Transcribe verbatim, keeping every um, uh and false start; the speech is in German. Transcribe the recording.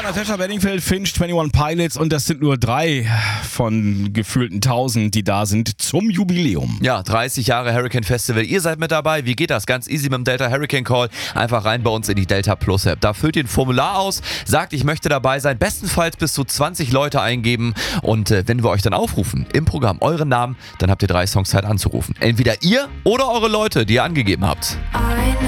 Natascha Bedingfield, Finch, einundzwanzig Pilots und das sind nur drei von gefühlten tausend, die da sind zum Jubiläum. Ja, dreißig Jahre Hurricane Festival. Ihr seid mit dabei. Wie geht das? Ganz easy mit dem Delta Hurricane Call. Einfach rein bei uns in die Delta Plus App. Da füllt ihr ein Formular aus, sagt, ich möchte dabei sein. Bestenfalls bis zu zwanzig Leute eingeben. Und äh, wenn wir euch dann aufrufen im Programm euren Namen, dann habt ihr drei Songs Zeit anzurufen. Entweder ihr oder eure Leute, die ihr angegeben habt. I know